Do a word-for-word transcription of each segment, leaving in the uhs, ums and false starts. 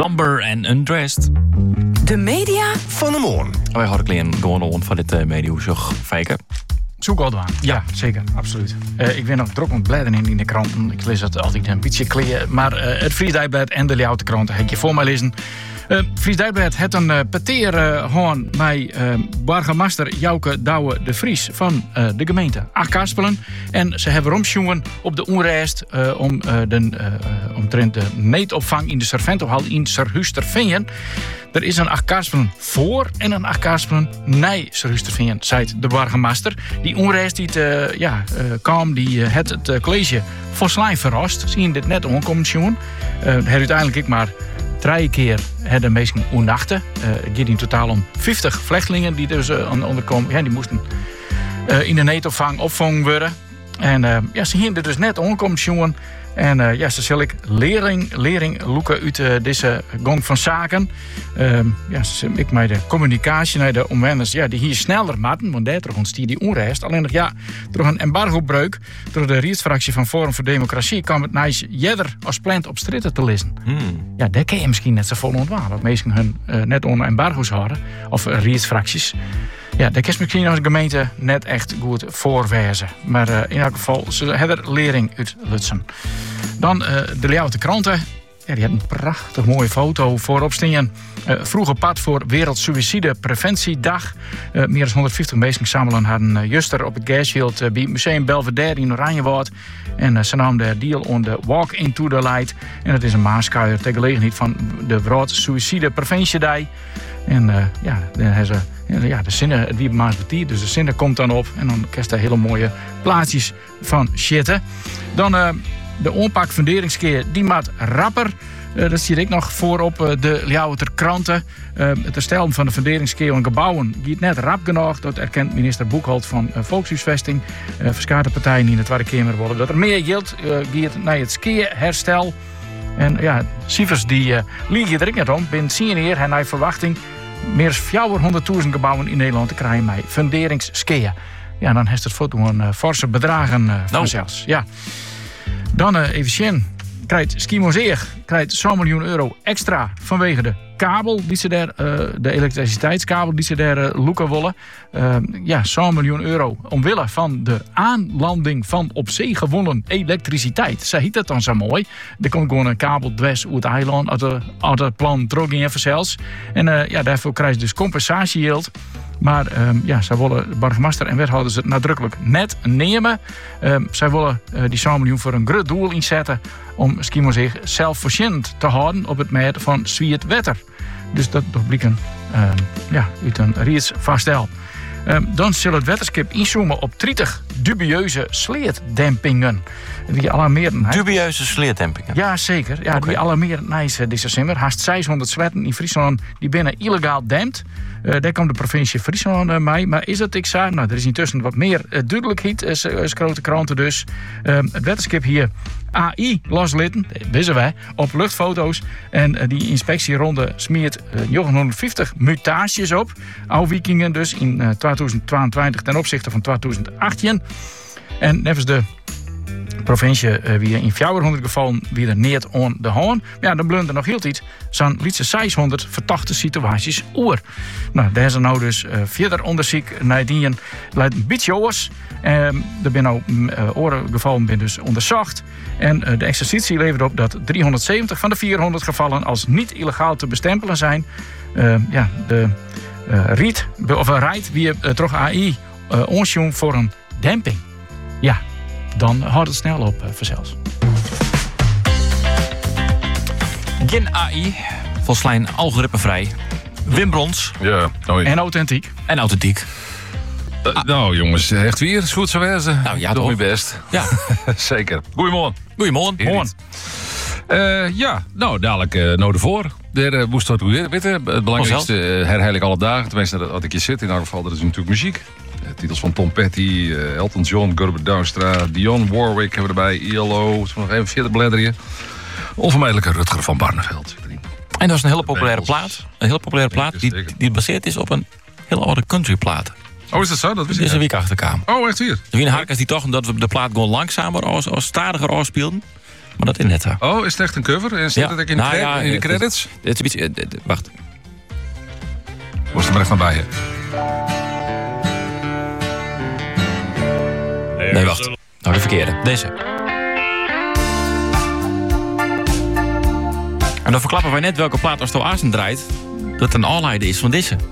Somber en Undressed. De media van de morgen. Wij hadden alleen gewoon on van dit uh, mediahoezig fijken. Zoek al aan. Ja, zeker, absoluut. Uh, ik ben nog druk met bladeren in, in de kranten. Ik lees het altijd een beetje kleer. Maar uh, het Fries Dagblad en de Ljouwte krant heb je voor mij lezen. Uh, Fries Dagblad heeft een uh, peteer uh, gewoon bij uh, burgemeester Jouke Douwe de Vries van uh, de gemeente Achtkarspelen. En ze hebben omsjongen op de onreist uh, om uh, de, uh, omtrent de neetopvang in de Serventohal in Serhuisterveen. Er is een Achtkarspelen voor en een Achtkarspelen nee Serhuisterveen, zei de burgemeester. Die onreist die het, uh, ja, uh, kwam, die uh, het, het uh, college volslijn verrast. Zie je dit net onkomen, jongen. Uh, hij uiteindelijk ik maar drie keer de meesten onnachten. Uh, het gaat in totaal om vijftig vluchtelingen die dus uh, onderkomen. Ja, die moesten uh, in de neetopvang opvangen worden. En uh, ja, ze hier dus net onkomen, jongen. En uh, ja, ze zal ik lering, lering loeken uit uh, deze gang van zaken. Uh, ja, ze, ik met de communicatie naar de omwoners, ja, die hier sneller matten, want daar toch ontstier die onrust. Alleen nog, ja, door een embargobreuk, door de riedsfractie van Forum voor Democratie, kwam het nice jeder als plant op stritten te lezen. Hmm. Ja, daar kan je misschien net zo vol ontwaren. Dat meesten hun uh, net onder embargo's houden, of uh, riedsfracties. Ja, daar kan je misschien als gemeente net echt goed voorwijzen. Maar uh, in elk geval, ze hebben er lering uit Lutsen. Dan uh, de Ljouwte kranten. Ja, die hebben een prachtig mooie foto voorop staan. Uh, vroege pad voor Wereldsuïcide Preventiedag. Uh, meer dan honderdvijftig mensen samelen hadden uh, juster op het gasveld uh, bij het Museum Belvedere in Oranjewoud. En uh, ze namen de deal on the Walk into the Light. En dat is een maaskuier ter gelegenheid van de Wereldsuïcide Preventiedag. En uh, ja, dan ze, ja, de zinnen, het wie maas betiert, dus de zinnen komt dan op. En dan krijg je hele mooie plaatjes van shitten. Dan uh, de onpak funderingskeer, die maakt rapper. Uh, dat zie ik nog voorop uh, de Ljouwerter kranten. Uh, het herstellen van de funderingskeer en gebouwen gaat net rap genoeg. Dat erkent minister Boekholt van uh, Volkshuisvesting. Uh, Verschillende partijen die in de Tweede Kamer willen dat er meer geld uh, gaat naar het skeerherstel. En ja, cijfers die uh, liegen er net om. Binnen tien jaar en naar verwachting meer dan vierhonderdduizend gebouwen in Nederland te krijgen met funderingsskeer. Ja, dan heeft het foto een uh, forse bedragen uh, vanzelfs. Ja. Dan uh, even zien. Krijgt Schimozeer krijgt zo'n miljoen euro extra vanwege de kabel die ze daar, uh, de elektriciteitskabel die ze daar uh, loeken willen. Uh, ja, zo'n miljoen euro omwille van de aanlanding van op zee gewonnen elektriciteit. Ze heet dat dan zo mooi. Er komt gewoon een kabel dwars uit het eiland, uit, de, uit het plan Drogging even zelfs. En uh, ja, daarvoor krijg je dus compensatie-yield. Maar um, ja, zij willen, de burgemeester en wethouders het nadrukkelijk net nemen. Um, zij willen uh, die zo'n miljoen voor een groot doel inzetten om Schimo zich zelfvoorzienend te houden op het merk van zwiert wetter. Dus dat toch blijken um, ja, uit een reeds vaststel. Um, dan zal het wetterskip inzoomen op dertig dubieuze sleetdempingen. Die alarmeren. Dubieuze sleetdempingen? Ja, zeker. Ja, okay. Die alarmeren nice, deze zomer. Haast zeshonderd sletten in Friesland die binnen illegaal dempt. Uh, daar komt de provincie Friesland uh, mee. Maar is dat ik zei? Nou, er is intussen wat meer uh, duidelijkheid. Is, uh, is grote kranten dus. Uh, het wetterskip hier A I loslitten, dat wisten wij, op luchtfoto's. En uh, die inspectieronde smeert uh, negenhonderdvijftig mutaties op. Afwijkingen dus in uh, tweeduizend tweeëntwintig ten opzichte van tweeduizend achttien. En nevens de provincie uh, wie in vierhonderd gevallen wie er niet aan de hand. Ja, dan blunder nog heel iets. Zo'n lietse zeshonderd verdachte situaties oor. Nou, daar is er nou dus uh, verder onderzoek naar die leidt een beetje oors. Uh, er zijn nou uh, oorgevallen ben dus onderzocht. En uh, de exercitie levert op dat driehonderdzeventig van de vierhonderd gevallen als niet illegaal te bestempelen zijn. Uh, ja, de uh, riet, of een rijt wie uh, toch A I uh, onsjoen voor een demping. Ja. Dan houdt het snel op, uh, vanzelfs. Geen A I, volslijn algoritmevrij. Wim Brons. Ja, hoi. En authentiek. En authentiek. Uh, ah. Nou jongens, echt weer. Is goed zo wezen. Nou ja, doe toch mijn best. Ja. Zeker. Goedemorgen. Goedemorgen. Morgen. Uh, ja, nou dadelijk uh, nou ervoor. Daar uh, moest dat weer weten. Het belangrijkste uh, herhaal ik alle dagen. Tenminste, dat ik je zit. In elk geval, dat is natuurlijk muziek. Titels van Tom Petty, uh, Elton John, Gilbert Douwstra, Dionne Warwick hebben we erbij, I L O. Nog even verder bladeren. Onvermijdelijke Rutger van Barneveld. En dat is een hele populaire plaat. Een hele populaire plaat die, die gebaseerd is op een hele oude countryplaat. Oh, is dat zo? Dat is een week achterkwamen. Oh, echt hier? De Harkers die toch, omdat we de plaat gewoon langzamer als, als stadiger afspeelden. maar dat is net zo. Oh, is het echt een cover? En zit Ja. het ook in de, Nou cred- ja, in de het is- credits? Het is een beetje... eh, d- wacht. Moest er maar even bij je. Nee, wacht. Nou, de verkeerde. Deze. En dan verklappen wij net welke plaat als Azen draait... dat een all is van deze.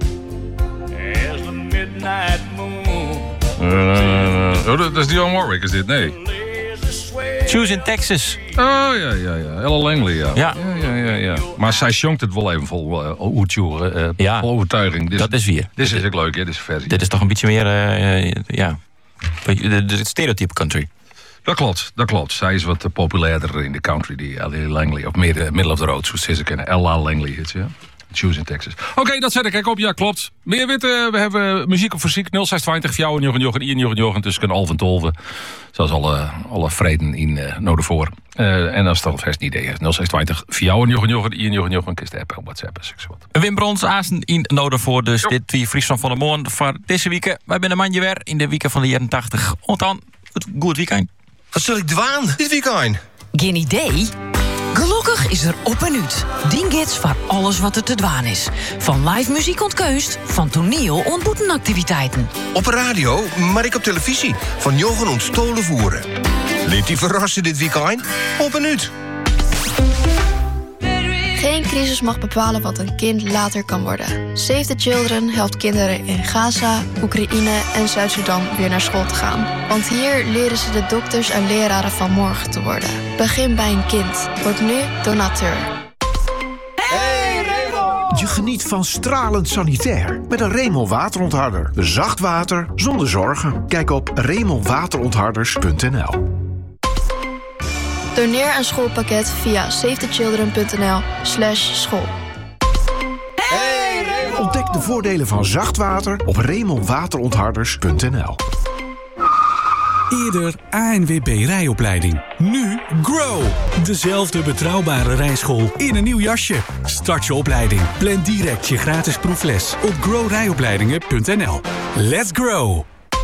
Uh, oh, dat is Dionne Warwick, is dit? Nee. Choose in Texas. Oh, ja, ja, ja. Ella Langley, ja. Ja. Ja, ja, ja, ja. Maar zij zongt het wel even vol, uh, oetjoer, uh, Ja. vol overtuiging. Dit, Dat is weer. Dit is ook leuk, hè, deze versie. Dit is toch een beetje meer... eh, ja... De, de stereotype country. Dat klopt, dat klopt. Zij is wat populairder in de country, die Ella Langley. Of meer uh, middle of the road, zoals ze ze kennen. Ella Langley heet ze, ja. Choose in Texas. Oké, okay, dat zet ik. Kijk op, ja, klopt. Meer weten, we hebben muziek op fysiek. nul zes twintig, Fjouwen, Jochen, Jochen, Ian, Jochen, Jochen. Tussen Alf en Tolven. Zoals alle, alle vreden in uh, Noordervoor. Uh, en als dat alvast niet idee is. nul zes twintig, Fjouwen, Jochen, Jochen, Ian, Jochen, Jochen. Kist app en WhatsApp. Wat. Wim Brons, Azen in Noordervoor. Dus jo. Dit wie Friesland van de Moorn voor deze week. Wij zijn een mandje weer in de weekend van de jaren tachtig. Ontaan, het goed weekend. Wat zul ik dwaan dit weekend? Geen idee? Gelukkig is er op en uit. Dingids voor alles wat er te dwaan is. Van live muziek ontkeust, van toneel ontboetenactiviteiten. Op radio, maar ik op televisie. Van Jochen ontstolen voeren. Liet die verrassen dit weekend? Op en uit. Geen crisis mag bepalen wat een kind later kan worden. Save the Children helpt kinderen in Gaza, Oekraïne en Zuid-Sudan weer naar school te gaan. Want hier leren ze de dokters en leraren van morgen te worden. Begin bij een kind. Word nu donateur. Je geniet van stralend sanitair met een Remel waterontharder. Zacht water zonder zorgen. Kijk op remel waterontharders punt n l. Doneer een schoolpakket via savethechildren.nl slash school. Ontdek de voordelen van zacht water op remel waterontharders punt n l. Eerder A N W B rijopleiding. Nu Grow. Dezelfde betrouwbare rijschool in een nieuw jasje. Start je opleiding. Plan direct je gratis proefles op grow rijopleidingen punt n l. Let's grow.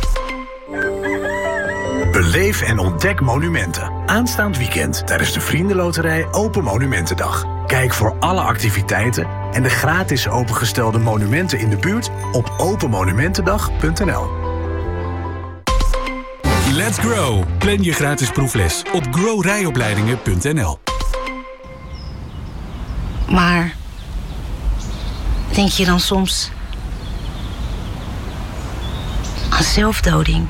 Beleef en ontdek monumenten. Aanstaand weekend tijdens de Vriendenloterij Open Monumentendag. Kijk voor alle activiteiten en de gratis opengestelde monumenten in de buurt op open monumentendag punt n l. Let's grow. Plan je gratis proefles op grow rijopleidingen punt n l. Maar denk je dan soms aan zelfdoding?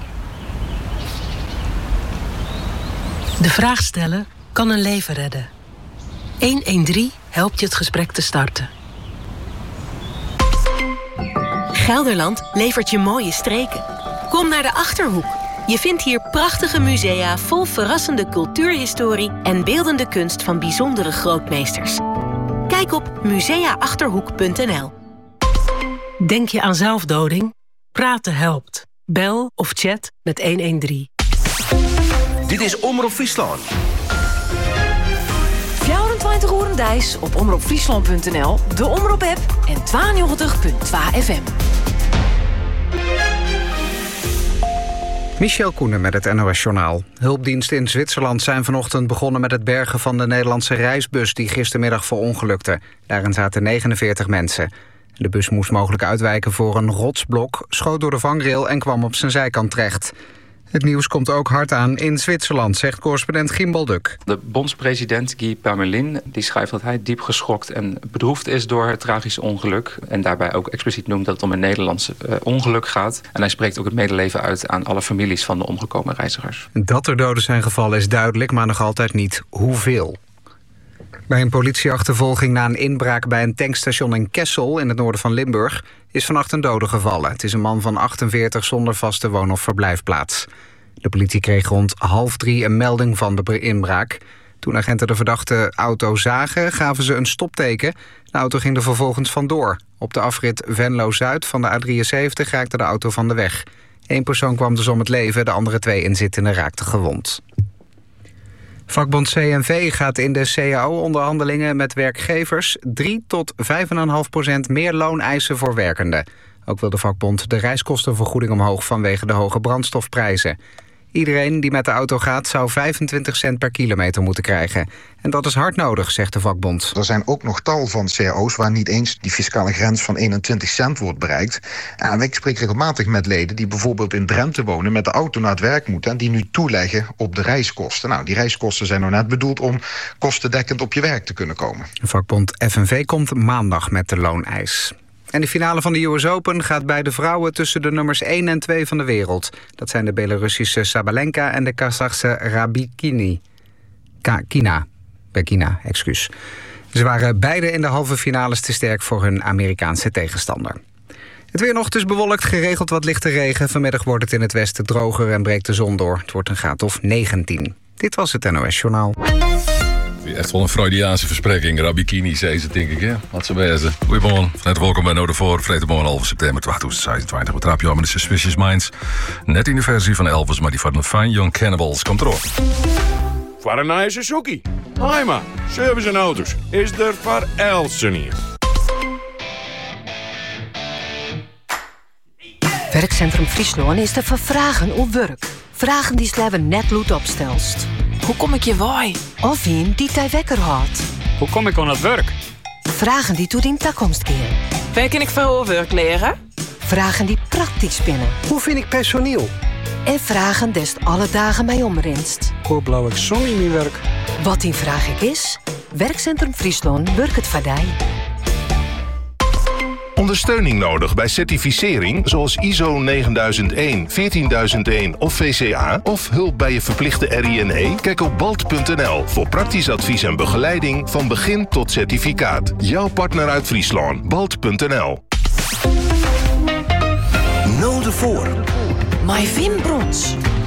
De vraag stellen kan een leven redden. honderddertien helpt je het gesprek te starten. Gelderland levert je mooie streken. Kom naar de Achterhoek. Je vindt hier prachtige musea vol verrassende cultuurhistorie en beeldende kunst van bijzondere grootmeesters. Kijk op musea achterhoek punt n l. Denk je aan zelfdoding? Praten helpt. Bel of chat met honderddertien. Dit is Omroep Friesland. vierentwintig uur een dijs op omroep friesland punt n l, de Omroep-app en tweeënnegentig komma twee F M. Michel Koenen met het N O S-journaal. Hulpdiensten in Zwitserland zijn vanochtend begonnen met het bergen van de Nederlandse reisbus die gistermiddag verongelukte. Daarin zaten negenenveertig mensen. De bus moest mogelijk uitwijken voor een rotsblok, schoot door de vangrail en kwam op zijn zijkant terecht. Het nieuws komt ook hard aan in Zwitserland, zegt correspondent Gimbal Duk. De bondspresident Guy Parmelin die schrijft dat hij diep geschokt en bedroefd is door het tragische ongeluk. En daarbij ook expliciet noemt dat het om een Nederlandse uh, ongeluk gaat. En hij spreekt ook het medeleven uit aan alle families van de omgekomen reizigers. Dat er doden zijn gevallen is duidelijk, maar nog altijd niet hoeveel. Bij een politieachtervolging na een inbraak bij een tankstation in Kessel in het noorden van Limburg is vannacht een dode gevallen. Het is een man van achtenveertig zonder vaste woon- of verblijfplaats. De politie kreeg rond half drie een melding van de inbraak. Toen agenten de verdachte auto zagen, gaven ze een stopteken. De auto ging er vervolgens vandoor. Op de afrit Venlo-Zuid van de A drieënzeventig raakte de auto van de weg. Eén persoon kwam dus om het leven, de andere twee inzittenden raakten gewond. Vakbond C N V gaat in de C A O-onderhandelingen met werkgevers drie tot vijf komma vijf procent meer loon eisen voor werkenden. Ook wil de vakbond de reiskostenvergoeding omhoog vanwege de hoge brandstofprijzen. Iedereen die met de auto gaat zou vijfentwintig cent per kilometer moeten krijgen. En dat is hard nodig, zegt de vakbond. Er zijn ook nog tal van C A O's waar niet eens die fiscale grens van eenentwintig cent wordt bereikt. En ik spreek regelmatig met leden die bijvoorbeeld in Drenthe wonen, met de auto naar het werk moeten en die nu toeleggen op de reiskosten. Nou, die reiskosten zijn nou net bedoeld om kostendekkend op je werk te kunnen komen. De vakbond F N V komt maandag met de looneis. En de finale van de U S Open gaat bij de vrouwen tussen de nummers één en twee van de wereld. Dat zijn de Belarussische Sabalenka en de Kazachse Rabikina. Kina. Bekina, excuus. Ze waren beide in de halve finales te sterk voor hun Amerikaanse tegenstander. Het weer nog, dus bewolkt, geregeld wat lichte regen. Vanmiddag wordt het in het westen droger en breekt de zon door. Het wordt een graad of negentien. Dit was het N O S Journaal. Echt wel een Freudiaanse verspreking. Rabikini, zei ze, denk ik, hè? Wat ze wezen. Goedemorgen. Van harte welkom bij Noordervoor. Vrijdagmorgen, half september tweeduizend zevenentwintig. We trappen je met de Suspicious Minds. Net in de versie van Elvis, maar die van de Fine Young Cannibals komt erop. Voor een nice Suzuki. Heima, service en auto's. Is er voor Elsen hier. Werkcentrum Friesland is te vervragen op werk. Vragen die sleven net lood opstelst. Hoe kom ik je waai? Of een die tij wekker houdt. Hoe kom ik aan het werk? Vragen die tot in toekomst keren. Waar kan ik veel werk leren? Vragen die praktisch spinnen. Hoe vind ik personeel? En vragen des alle dagen bij omrenst. Hoe blauw ik zon in mijn werk? Wat die vraag ik is? Werkcentrum Friesland werkt het vadij. Ondersteuning nodig bij certificering zoals I S O negenduizend één, veertienduizend één of V C A of hulp bij je verplichte R I N E? Kijk op balt punt n l voor praktisch advies en begeleiding van begin tot certificaat. Jouw partner uit Friesland, balt punt n l. Noordervoor. My Wim Brons.